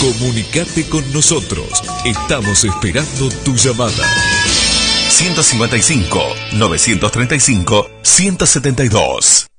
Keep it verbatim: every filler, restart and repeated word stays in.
Comunicate con nosotros. Estamos esperando tu llamada. ciento cincuenta y cinco, novecientos treinta y cinco, ciento setenta y dos.